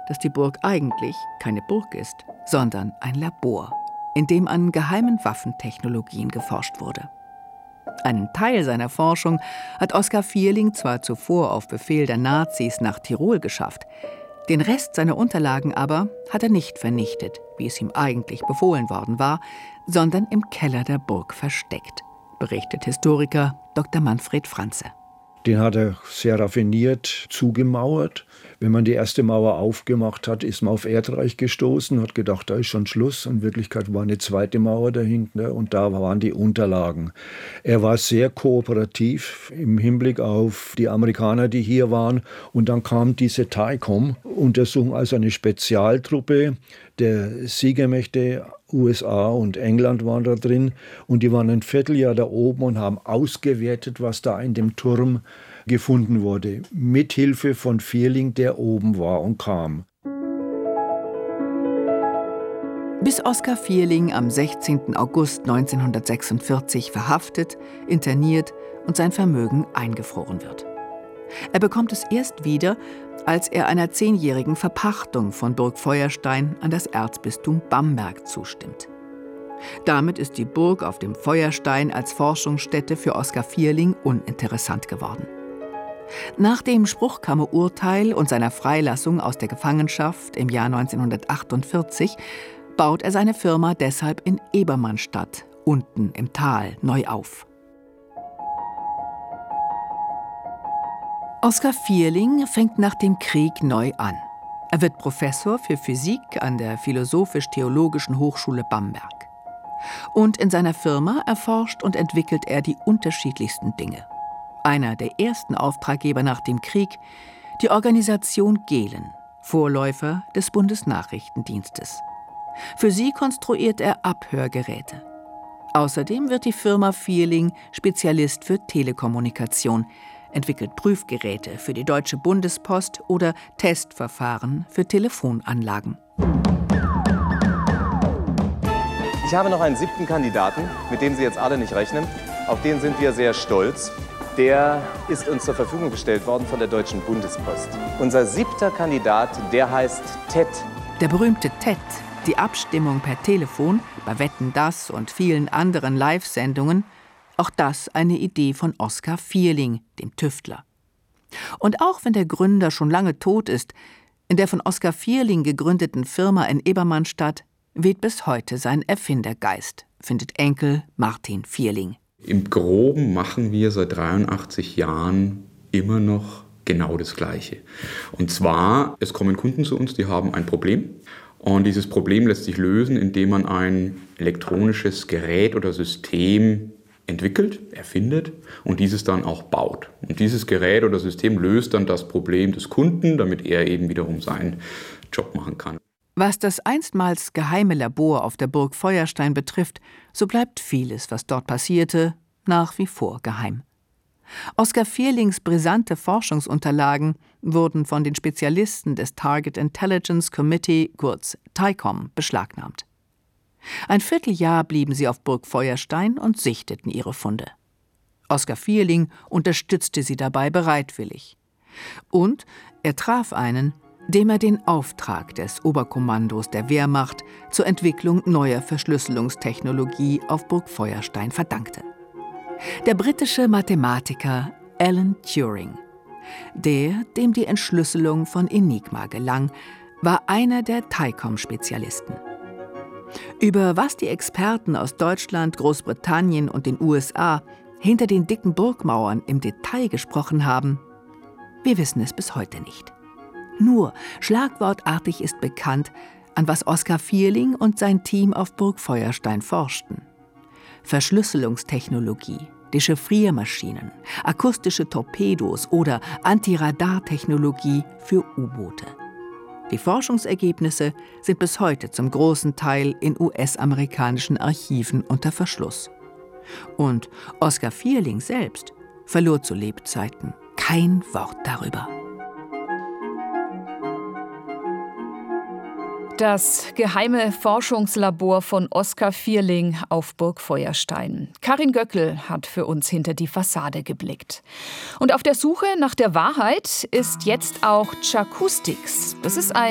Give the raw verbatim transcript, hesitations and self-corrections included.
dass die Burg eigentlich keine Burg ist, sondern ein Labor, in dem an geheimen Waffentechnologien geforscht wurde. Einen Teil seiner Forschung hat Oskar Vierling zwar zuvor auf Befehl der Nazis nach Tirol geschafft, den Rest seiner Unterlagen aber hat er nicht vernichtet, wie es ihm eigentlich befohlen worden war, sondern im Keller der Burg versteckt, berichtet Historiker Doktor Manfred Franze. Den hat er sehr raffiniert zugemauert. Wenn man die erste Mauer aufgemacht hat, ist man auf Erdreich gestoßen, hat gedacht, da ist schon Schluss. In Wirklichkeit war eine zweite Mauer dahinter und da waren die Unterlagen. Er war sehr kooperativ im Hinblick auf die Amerikaner, die hier waren. Und dann kam diese TICOM-Untersuchung, also eine Spezialtruppe der Siegermächte. U S A und England waren da drin und die waren ein Vierteljahr da oben und haben ausgewertet, was da in dem Turm gefunden wurde, mithilfe von Vierling, der oben war und kam. Bis Oskar Vierling am sechzehnten August neunzehnhundertsechsundvierzig verhaftet, interniert und sein Vermögen eingefroren wird. Er bekommt es erst wieder, als er einer zehnjährigen Verpachtung von Burg Feuerstein an das Erzbistum Bamberg zustimmt. Damit ist die Burg auf dem Feuerstein als Forschungsstätte für Oskar Vierling uninteressant geworden. Nach dem Spruchkammerurteil und seiner Freilassung aus der Gefangenschaft im Jahr neunzehnhundertachtundvierzig baut er seine Firma deshalb in Ebermannstadt, unten im Tal, neu auf. Oskar Vierling fängt nach dem Krieg neu an. Er wird Professor für Physik an der Philosophisch-Theologischen Hochschule Bamberg. Und in seiner Firma erforscht und entwickelt er die unterschiedlichsten Dinge. Einer der ersten Auftraggeber nach dem Krieg, die Organisation Gehlen, Vorläufer des Bundesnachrichtendienstes. Für sie konstruiert er Abhörgeräte. Außerdem wird die Firma Vierling Spezialist für Telekommunikation, entwickelt Prüfgeräte für die Deutsche Bundespost oder Testverfahren für Telefonanlagen. Ich habe noch einen siebten Kandidaten, mit dem Sie jetzt alle nicht rechnen. Auf den sind wir sehr stolz. Der ist uns zur Verfügung gestellt worden von der Deutschen Bundespost. Unser siebter Kandidat, der heißt T E D. Der berühmte T E D, die Abstimmung per Telefon, bei Wetten, dass und vielen anderen Live-Sendungen, auch das eine Idee von Oskar Vierling, dem Tüftler. Und auch wenn der Gründer schon lange tot ist, in der von Oskar Vierling gegründeten Firma in Ebermannstadt weht bis heute sein Erfindergeist, findet Enkel Martin Vierling. Im Groben machen wir seit dreiundachtzig Jahren immer noch genau das Gleiche. Und zwar, es kommen Kunden zu uns, die haben ein Problem. Und dieses Problem lässt sich lösen, indem man ein elektronisches Gerät oder System entwickelt, erfindet und dieses dann auch baut. Und dieses Gerät oder System löst dann das Problem des Kunden, damit er eben wiederum seinen Job machen kann. Was das einstmals geheime Labor auf der Burg Feuerstein betrifft, so bleibt vieles, was dort passierte, nach wie vor geheim. Oskar Vierlings brisante Forschungsunterlagen wurden von den Spezialisten des Target Intelligence Committee, kurz TICOM, beschlagnahmt. Ein Vierteljahr blieben sie auf Burg Feuerstein und sichteten ihre Funde. Oskar Vierling unterstützte sie dabei bereitwillig. Und er traf einen, dem er den Auftrag des Oberkommandos der Wehrmacht zur Entwicklung neuer Verschlüsselungstechnologie auf Burg Feuerstein verdankte. Der britische Mathematiker Alan Turing. Der, dem die Entschlüsselung von Enigma gelang, war einer der TICOM-Spezialisten. Über was die Experten aus Deutschland, Großbritannien und den U S A hinter den dicken Burgmauern im Detail gesprochen haben, wir wissen es bis heute nicht. Nur schlagwortartig ist bekannt, an was Oskar Vierling und sein Team auf Burg Feuerstein forschten. Verschlüsselungstechnologie, Dechiffriermaschinen, akustische Torpedos oder Antiradartechnologie für U-Boote. Die Forschungsergebnisse sind bis heute zum großen Teil in U S-amerikanischen Archiven unter Verschluss. Und Oskar Vierling selbst verlor zu Lebzeiten kein Wort darüber. Das geheime Forschungslabor von Oskar Vierling auf Burg Feuerstein. Karin Göckel hat für uns hinter die Fassade geblickt. Und auf der Suche nach der Wahrheit ist jetzt auch Charcoustix. Das ist ein